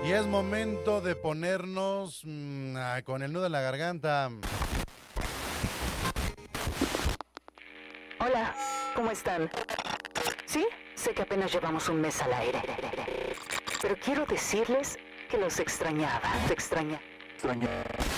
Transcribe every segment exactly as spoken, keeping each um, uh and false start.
Y es momento de ponernos mmm, ah, con el nudo en la garganta. Hola, ¿cómo están? Sí, sé que apenas llevamos un mes al aire, pero quiero decirles que los extrañaba, te extraña. Extraña.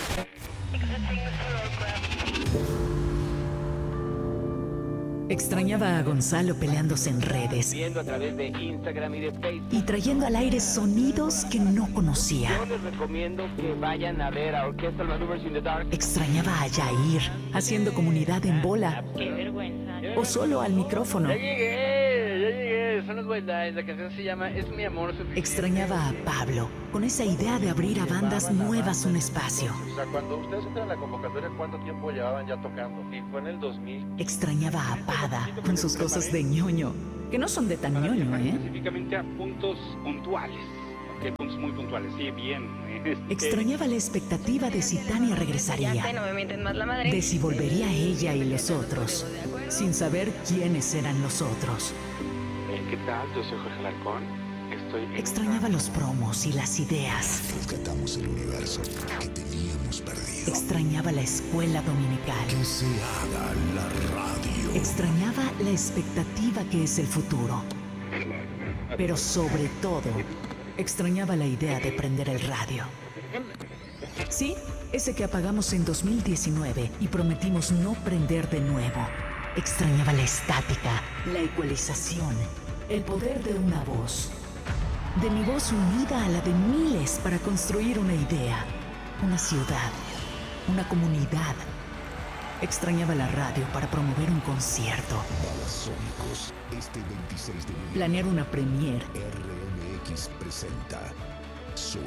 Extrañaba a Gonzalo peleándose en redes Viendo a través de Instagram y de Facebook. y trayendo al aire sonidos que no conocía. Yo les recomiendo que vayan a ver a Orchestral Maneuvers in the Dark. Extrañaba a Yair haciendo comunidad en bola Qué vergüenza. o solo al micrófono. Ya llegué, ya llegué. Son los White Lies. La canción se llama Es mi amor suficiente. Extrañaba a Pablo con esa idea de abrir a bandas nuevas un espacio. O sea, cuando ustedes entran a la convocatoria, ¿cuánto tiempo llevaban ya tocando? Y fue en el dos mil. Extrañaba a Pada con sus cosas de ñoño, que no son de tan ñoño, ¿eh? Específicamente a puntos puntuales. Ok, puntos muy puntuales. Sí, bien. Este, Extrañaba la expectativa de si Tania regresaría, Ya sé, no me mienten más la madre. de si volvería ella y los otros, sin saber quiénes eran los otros. eh, ¿Qué tal? Yo soy Jorge Alarcón. Estoy en Extrañaba los promos y las ideas. Rescatamos el universo que teníamos perdido. Extrañaba la escuela dominical. Que se haga la radio. Extrañaba la expectativa que es el futuro. Pero sobre todo, extrañaba la idea de prender el radio. Sí, ese que apagamos en dos mil diecinueve y prometimos no prender de nuevo. Extrañaba la estática, la ecualización, el poder de una voz. De mi voz unida a la de miles para construir una idea, una ciudad, una comunidad. Extrañaba la radio para promover un concierto, Babasónicos, este veintiséis de noviembre. planear una premiere, R M X presenta Sue.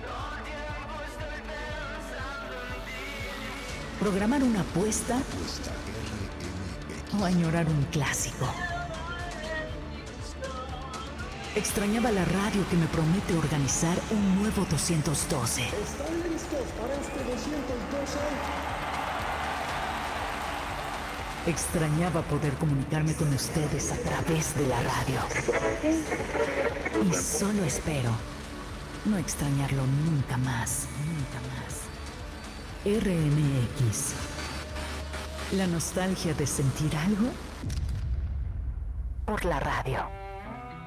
programar una apuesta Apuesta R M X. o añorar un clásico. Extrañaba la radio que me promete organizar un nuevo doscientos doce. ¿Están listos para este doscientos doce? Extrañaba poder comunicarme con ustedes a través de la radio. Y solo espero no extrañarlo nunca más, nunca más. R M X. La nostalgia de sentir algo por la radio.